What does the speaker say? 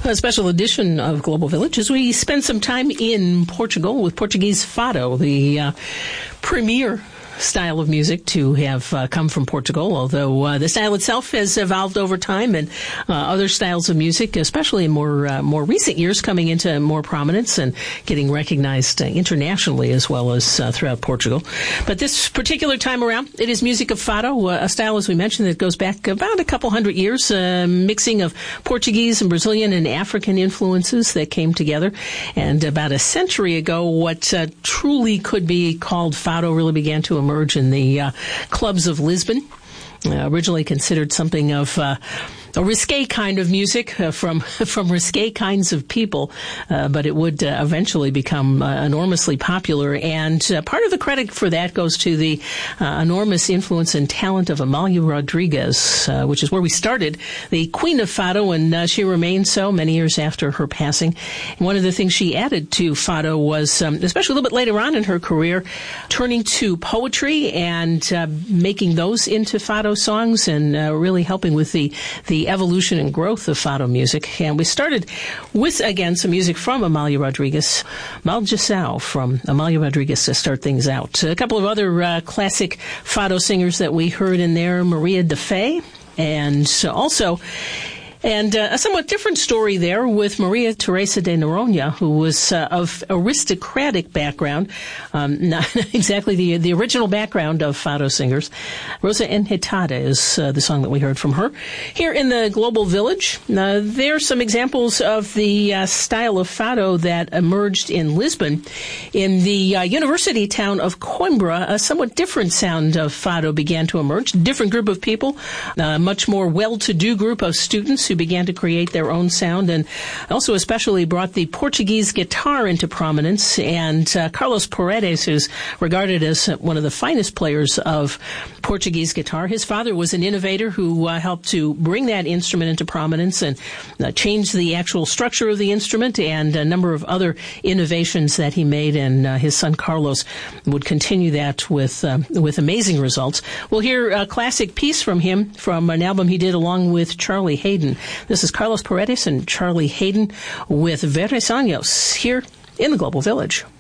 A special edition of Global Village as we spend some time in Portugal with Portuguese fado, the premier style of music to have come from Portugal, although the style itself has evolved over time, and other styles of music, especially in more recent years, coming into more prominence and getting recognized internationally as well as throughout Portugal. But this particular time around, it is music of fado, a style, as we mentioned, that goes back about a couple hundred years, mixing of Portuguese and Brazilian and African influences that came together. And about a century ago, what truly could be called fado really began to emerge in the clubs of Lisbon. Originally considered something of a risque kind of music from risque kinds of people, but it would eventually become enormously popular. And part of the credit for that goes to the enormous influence and talent of Amalia Rodrigues, which is where we started, the queen of fado, and she remained so many years after her passing. And one of the things she added to fado was, especially a little bit later on in her career, turning to poetry and making those into fado songs, and really helping with the evolution and growth of fado music. And we started with, again, some music from Amalia Rodrigues, Maldição from Amalia Rodrigues to start things out. A couple of other classic fado singers that we heard in there, Maria da Fé, and also... And a somewhat different story there with Maria Teresa de Noronha, who was of aristocratic background, not exactly the original background of fado singers. Rosa Enjetada is the song that we heard from her. Here in the Global Village, there are some examples of the style of fado that emerged in Lisbon. In the university town of Coimbra, a somewhat different sound of fado began to emerge. Different group of people, a much more well-to-do group of students who began to create their own sound, and also especially brought the Portuguese guitar into prominence. And Carlos Paredes, who's regarded as one of the finest players of Portuguese guitar, his father was an innovator who helped to bring that instrument into prominence and change the actual structure of the instrument, and a number of other innovations that he made, and his son Carlos would continue that with amazing results. We'll hear a classic piece from him from an album he did along with Charlie Haydn. This is Carlos Paredes and Charlie Haydn with Verdes Años here in the Global Village.